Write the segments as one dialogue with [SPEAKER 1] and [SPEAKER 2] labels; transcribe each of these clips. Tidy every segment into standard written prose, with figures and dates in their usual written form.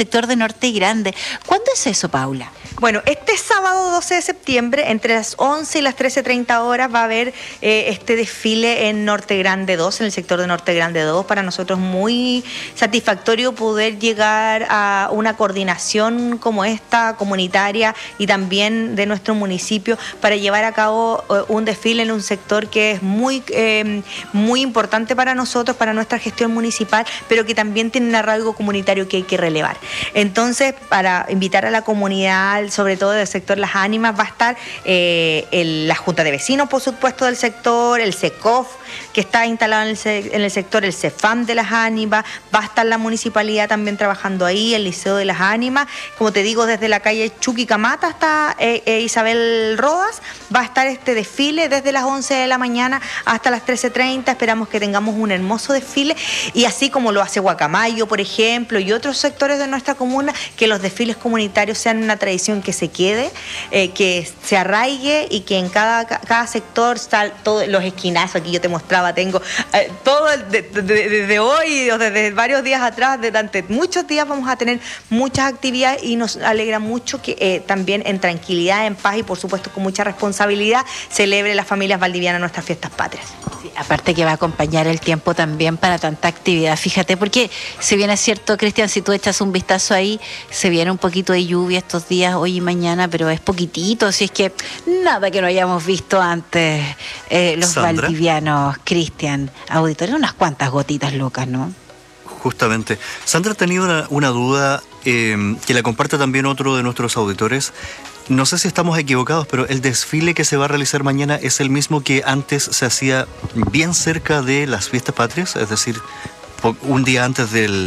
[SPEAKER 1] sector de Norte Grande. ¿Cuándo es eso, Paula?
[SPEAKER 2] Bueno, este sábado 12 de septiembre, entre las 11 y las 13:30 horas, va a haber este desfile en Norte Grande 2, en el sector de Norte Grande 2. Para nosotros muy satisfactorio poder llegar a una coordinación como esta, comunitaria y también de nuestro municipio, para llevar a cabo un desfile en un sector que es muy importante para nosotros, para nuestra gestión municipal, pero que también tiene un arraigo comunitario que hay que relevar. Entonces, para invitar a la comunidad, sobre todo del sector Las Ánimas, va a estar la Junta de Vecinos, por supuesto, del sector, el SECOF, que está instalado en el sector, el CEFAM de Las Ánimas, va a estar la municipalidad también trabajando ahí, el Liceo de Las Ánimas, como te digo, desde la calle Chuquicamata hasta Isabel Rodas, va a estar este desfile desde las 11 de la mañana hasta las 13:30, esperamos que tengamos un hermoso desfile, y así como lo hace Guacamayo, por ejemplo, y otros sectores de nuestra comuna, que los desfiles comunitarios sean una tradición que se quede, que se arraigue, y que en cada sector está todos los esquinazos. Aquí yo te mostraba, tengo todo desde hoy o desde varios días atrás, durante muchos días vamos a tener muchas actividades, y nos alegra mucho que también en tranquilidad, en paz y por supuesto con mucha responsabilidad celebre las familias valdivianas nuestras fiestas patrias.
[SPEAKER 1] Sí, aparte que va a acompañar el tiempo también para tanta actividad, fíjate, porque si bien es cierto, Cristian, si tú echas un vistazo ahí, se viene un poquito de lluvia estos días, hoy y mañana, pero es poquitito, si es que nada que no hayamos visto antes los
[SPEAKER 3] Sandra,
[SPEAKER 1] valdivianos, Cristian, auditorio, unas cuantas gotitas locas, ¿no?
[SPEAKER 3] Justamente. Sandra, tenía una duda que la comparte también otro de nuestros auditores. No sé si estamos equivocados, pero el desfile que se va a realizar mañana es el mismo que antes se hacía bien cerca de las fiestas patrias, es decir, un día antes del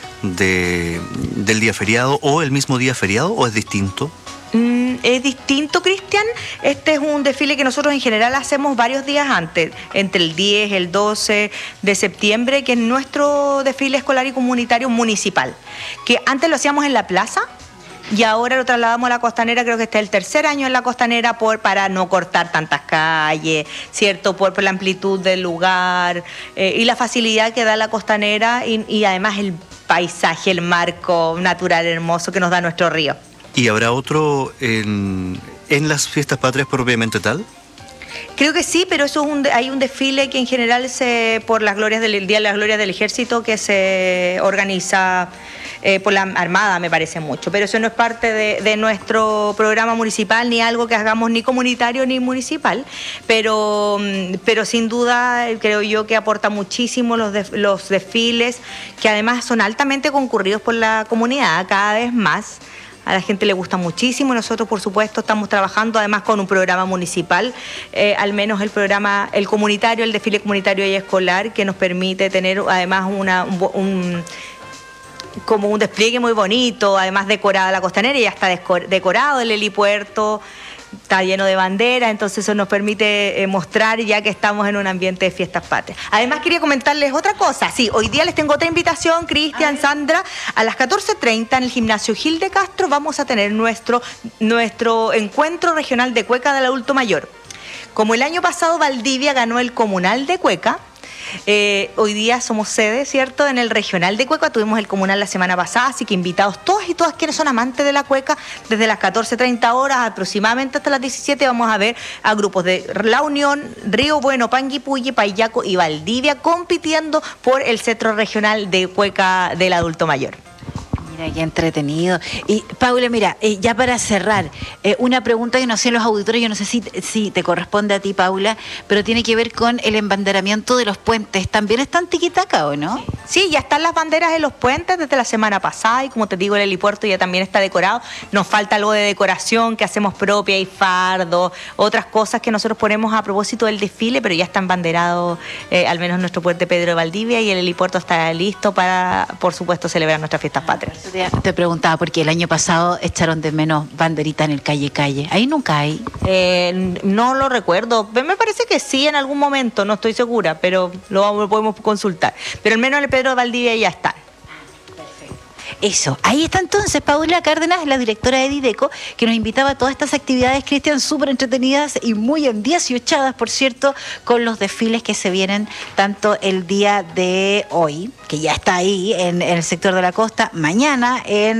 [SPEAKER 3] día feriado, o el mismo día feriado, ¿o es distinto?
[SPEAKER 2] Es distinto, Cristian. Este es un desfile que nosotros en general hacemos varios días antes, entre el 10 y el 12 de septiembre, que es nuestro desfile escolar y comunitario municipal, que antes lo hacíamos en la plaza, y ahora lo trasladamos a la Costanera. Creo que está el tercer año en la Costanera para no cortar tantas calles, ¿cierto? Por la amplitud del lugar y la facilidad que da la Costanera, y además el paisaje, el marco natural hermoso que nos da nuestro río.
[SPEAKER 3] ¿Y habrá otro en las fiestas patrias propiamente tal?
[SPEAKER 2] Creo que sí, pero eso hay un desfile que en general por las glorias del Día de las Glorias del Ejército, que se organiza por la Armada, me parece mucho, pero eso no es parte de nuestro programa municipal, ni algo que hagamos ni comunitario ni municipal, pero sin duda creo yo que aporta muchísimo los desfiles, que además son altamente concurridos por la comunidad cada vez más. A la gente le gusta muchísimo. Nosotros, por supuesto, estamos trabajando además con un programa municipal, al menos el comunitario, el desfile comunitario y escolar, que nos permite tener además como un despliegue muy bonito, además decorada la Costanera, y ya está decorado el helipuerto, está lleno de banderas, entonces eso nos permite mostrar ya que estamos en un ambiente de fiestas patrias. Además quería comentarles otra cosa, sí, hoy día les tengo otra invitación, Cristian, Sandra, a las 14:30 en el gimnasio Gil de Castro vamos a tener nuestro encuentro regional de cueca del adulto mayor. Como el año pasado Valdivia ganó el comunal de cueca, hoy día somos sede, ¿cierto?, en el regional de cueca. Tuvimos el comunal la semana pasada, así que invitados todos y todas quienes son amantes de la cueca, desde las 14:30 horas aproximadamente hasta las 17 vamos a ver a grupos de La Unión, Río Bueno, Panguipulli, Payaco y Valdivia compitiendo por el cetro regional de cueca del adulto mayor.
[SPEAKER 1] Mira, qué entretenido. Y Paula, mira, ya para cerrar, una pregunta que no sé los auditores, yo no sé si te corresponde a ti, Paula, pero tiene que ver con el embanderamiento de los puentes. ¿También están tiquitaca o no?
[SPEAKER 2] Sí, ya están las banderas en los puentes desde la semana pasada, y como te digo, el helipuerto ya también está decorado. Nos falta algo de decoración que hacemos propia, y fardo, otras cosas que nosotros ponemos a propósito del desfile, pero ya están banderados, al menos nuestro puente Pedro de Valdivia, y el helipuerto está listo para, por supuesto, celebrar nuestras fiestas patrias.
[SPEAKER 1] Te preguntaba porque el año pasado echaron de menos banderita en el calle. ¿Ahí nunca hay?
[SPEAKER 2] No lo recuerdo. Me parece que sí en algún momento, no estoy segura, pero lo podemos consultar. Pero al menos en el Pedro de Valdivia ya está.
[SPEAKER 1] Eso, ahí está entonces Paula Cárdenas, la directora de Dideco, que nos invitaba a todas estas actividades, Cristian, súper entretenidas y muy endiesiochadas, por cierto, con los desfiles que se vienen tanto el día de hoy, que ya está ahí en el sector de la costa, mañana en